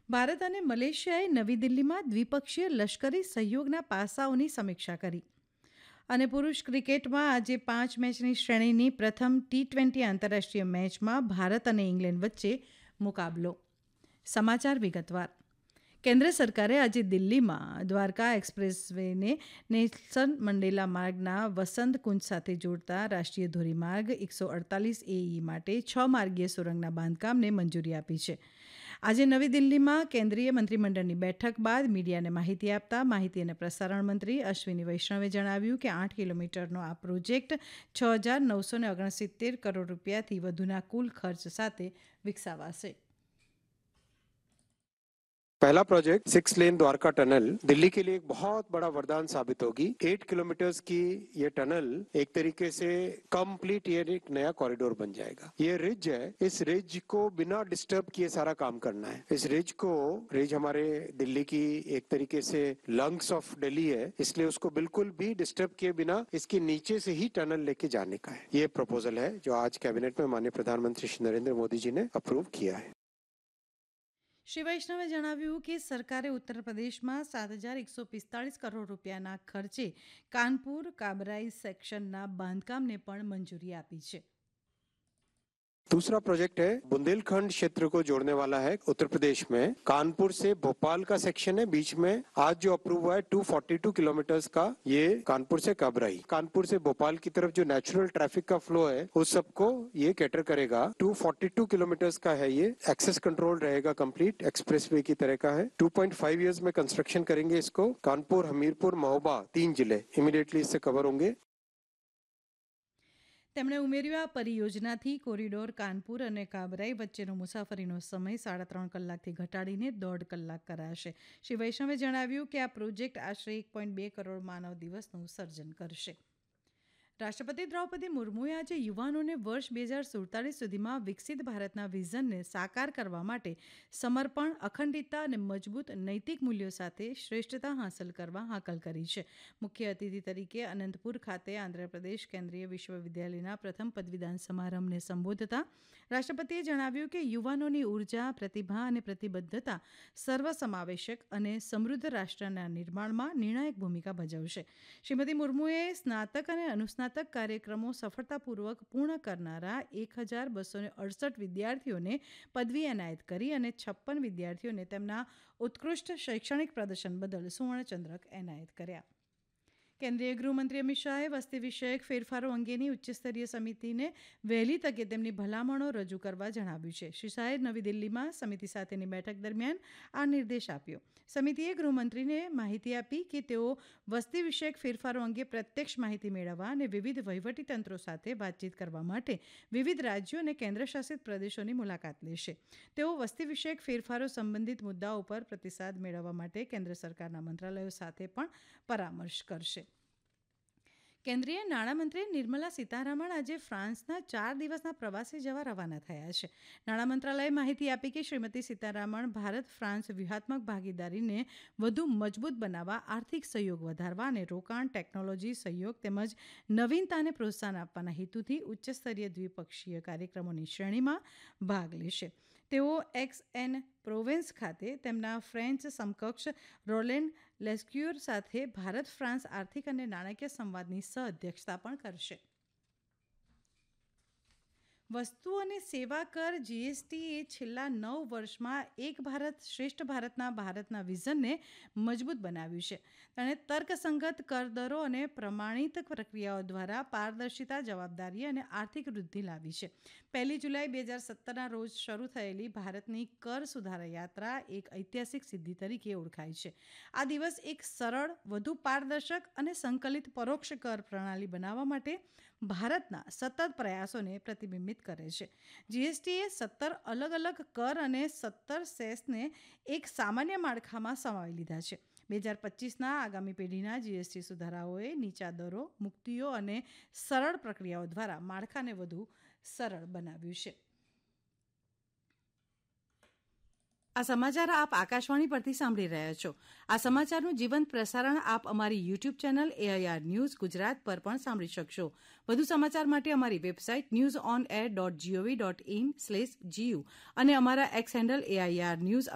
ભારત અને મલેશિયાએ નવી દિલ્હીમાં દ્વિપક્ષીય લશ્કરી સહયોગના પાસાઓની સમીક્ષા કરી. અને પુરુષ ક્રિકેટમાં આજે 5 મેચની શ્રેણીની પ્રથમ T20 આંતરરાષ્ટ્રીય મેચમાં ભારત અને ઇંગ્લેન્ડ વચ્ચે મુકાબલો. સમાચાર વિગતવાર. કેન્દ્ર સરકારે આજે દિલ્હીમાં દ્વારકા એક્સપ્રેસવેને નેલ્સન મંડેલા માર્ગના વસંત કુંજ સાથે જોડતા રાષ્ટ્રીય ધોરીમાર્ગ 148AE માટે 6 માર્ગીય સુરંગના બાંધકામને મંજૂરી આપી છે. આજે નવી દિલ્હીમાં કેન્દ્રીય મંત્રીમંડળની બેઠક બાદ મીડિયાને માહિતી આપતા માહિતી અને પ્રસારણ મંત્રી અશ્વિની વૈષ્ણવે જણાવ્યું કે 8 કિલોમીટરનો આ પ્રોજેક્ટ 6,969 કરોડ રૂપિયાથી વધુના કુલ ખર્ચ સાથે વિકસાવાશે. पहला प्रोजेक्ट 6 लेन द्वारका टनल दिल्ली के लिए एक बहुत बड़ा वरदान साबित होगी. 8 किलोमीटर्स की ये टनल एक तरीके से कंप्लीट ये एक नया कॉरिडोर बन जाएगा. ये रिज है, इस रिज को बिना डिस्टर्ब किए सारा काम करना है. इस रिज हमारे दिल्ली की एक तरीके से लंग्स ऑफ दिल्ली है, इसलिए उसको बिल्कुल भी डिस्टर्ब किए बिना इसके नीचे से ही टनल लेके जाने का है. ये प्रपोजल है जो आज कैबिनेट में माननीय प्रधानमंत्री श्री नरेंद्र मोदी जी ने अप्रूव किया है. શ્રી વૈષ્ણવે જણાવ્યું કે સરકારે ઉત્તર પ્રદેશમાં 7,145 કરોડ રૂપિયાના ખર્ચે કાનપુર કાબરાઈ સેક્શનના બાંધકામને પણ મંજૂરી આપી છે. दूसरा प्रोजेक्ट है बुंदेलखंड क्षेत्र को जोड़ने वाला है. उत्तर प्रदेश में कानपुर से भोपाल का सेक्शन है, बीच में आज जो अप्रूव हुआ है 242 किलोमीटर्स का, ये कानपुर से काबराई. कानपुर से भोपाल की तरफ जो नेचुरल ट्रैफिक का फ्लो है उस सबको ये कैटर करेगा. 242 किलोमीटर्स का है, ये एक्सेस कंट्रोल रहेगा, कंप्लीट एक्सप्रेसवे की तरह का है. 2.5 ईयर्स में कंस्ट्रक्शन करेंगे इसको. कानपुर, हमीरपुर, महोबा 3 जिले इमीडिएटली इससे कवर होंगे. તેમણે ઉમેર્યું આ પરિયોજનાથી કોરિડોર કાનપુર અને કાબરાઈ વચ્ચેનો મુસાફરીનો સમય 3.5 કલાકથી ઘટાડીને 1.5 કલાક કરાશે. શ્રી વૈષ્ણવે જણાવ્યું કે આ પ્રોજેક્ટ આશરે 1.2 કરોડ માનવ દિવસનું સર્જન કરશે. રાષ્ટ્રપતિ દ્રૌપદી મુર્મુએ આજે યુવાનોને વર્ષ 2047 સુધીમાં વિકસિત ભારતના વિઝનને સાકાર કરવા માટે સમર્પણ, અખંડિતતા અને મજબૂત નૈતિક મૂલ્યો સાથે શ્રેષ્ઠતા હાંસલ કરવા હાકલ કરી છે. મુખ્ય અતિથિ તરીકે અનંતપુર ખાતે આંધ્રપ્રદેશ કેન્દ્રીય વિશ્વવિદ્યાલયના પ્રથમ પદવીદાન સમારંભને સંબોધતા રાષ્ટ્રપતિએ જણાવ્યું કે યુવાનોની ઉર્જા, પ્રતિભા અને પ્રતિબદ્ધતા સર્વસમાવેશક અને સમૃદ્ધ રાષ્ટ્રના નિર્માણમાં નિર્ણાયક ભૂમિકા ભજવશે. શ્રીમતી મુર્મુએ સ્નાતક અને અનુસ્નાતક કાર્યક્રમો સફળતાપૂર્વક પૂર્ણ કરનારા 1,268 વિદ્યાર્થીઓને પદવી એનાયત કરી અને 56 વિદ્યાર્થીઓને તેમના ઉત્કૃષ્ટ શૈક્ષણિક પ્રદર્શન બદલ સુવર્ણચંદ્રક એનાયત કર્યા. કેન્દ્રીય ગૃહમંત્રી અમિત શાહે વસ્તી વિષયક ફેરફારો અંગેની ઉચ્ચસ્તરીય સમિતિને વહેલી તકે તેમની ભલામણો રજૂ કરવા જણાવ્યું છે. શ્રી શાહે નવી દિલ્હીમાં સમિતિ સાથેની બેઠક દરમિયાન આ નિર્દેશ આપ્યો. સમિતિએ ગૃહમંત્રીને માહિતી આપી કે તેઓ વસ્તી વિષયક ફેરફારો અંગે પ્રત્યક્ષ માહિતી મેળવવા અને વિવિધ વહીવટીતંત્રો સાથે વાતચીત કરવા માટે વિવિધ રાજ્યો અને કેન્દ્રશાસિત પ્રદેશોની મુલાકાત લેશે. તેઓ વસ્તી વિષયક ફેરફારો સંબંધિત મુદ્દાઓ પર પ્રતિસાદ મેળવવા માટે કેન્દ્ર સરકારના મંત્રાલયો સાથે પણ પરામર્શ કરશે. કેન્દ્રીય નાણામંત્રી નિર્મલા સીતારમણ આજે ફ્રાન્સના 4 દિવસના પ્રવાસે જવા રવાના થયા છે. નાણાં મંત્રાલયે માહિતી આપી કે શ્રીમતી સીતારમણ ભારત ફ્રાન્સ વ્યૂહાત્મક ભાગીદારીને વધુ મજબૂત બનાવવા, આર્થિક સહયોગ વધારવા અને રોકાણ, ટેકનોલોજી સહયોગ તેમજ નવીનતાને પ્રોત્સાહન આપવાના હેતુથી ઉચ્ચસ્તરીય દ્વિપક્ષીય કાર્યક્રમોની શ્રેણીમાં ભાગ લેશે. તેઓ એક્સ-એન-પ્રોવેન્સ ખાતે તેમના ફ્રેન્ચ સમકક્ષ રોલેન્ડ લેસ્ક્યુર સાથે ભારત ફ્રાન્સ આર્થિક અને નાણાકીય સંવાદની સહ-અધ્યક્ષતા પણ કરશે. વસ્તુ અને સેવા કર જીએસટી એ છેલ્લા 9 વર્ષમાં એક ભારત શ્રેષ્ઠ ભારતના વિઝનને મજબૂત બનાવ્યું છે. તેણે તર્કસંગત કરદરો અને પ્રમાણિત પ્રક્રિયાઓ દ્વારા પારદર્શિતા, જવાબદારી અને આર્થિક વૃદ્ધિ લાવી છે. 1 જુલાઈ 2017ના રોજ શરૂ થયેલી ભારતની કર સુધારા યાત્રા એક ઐતિહાસિક સિદ્ધિ તરીકે ઓળખાય છે. આ દિવસ એક સરળ, વધુ પારદર્શક અને સંકલિત પરોક્ષ કર પ્રણાલી બનાવવા માટે ભારતના સતત પ્રયાસોને પ્રતિબિંબિત કરે છે. જીએસટીએ 17 અલગ અલગ કર અને 17 સેસને એક સામાન્ય માળખામાં સમાવી લીધા છે. 2025ના આગામી પેઢીના જીએસટી સુધારાઓએ નીચા દરો, મુક્તિઓ અને સરળ પ્રક્રિયાઓ દ્વારા માળખાને વધુ સરળ બનાવ્યું છે. આ સમાચાર આપ આકાશવાણી પરથી સાંભળી રહ્યા છો. આ સમાચારનું જીવંત પ્રસારણ આપ અમારી YouTube channel AIR news Gujarat પર પણ સાંભળી શકશો. વધુ સમાચાર માટે અમારી વેબસાઇટ newsonair.gov.in/gu અને અમારા એક્સ હેન્ડલ AIR ન્યૂઝ